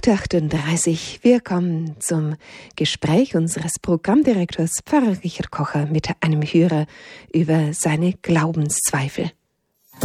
8:38 Uhr. Wir kommen zum Gespräch unseres Programmdirektors Pfarrer Richard Kocher mit einem Hörer über seine Glaubenszweifel.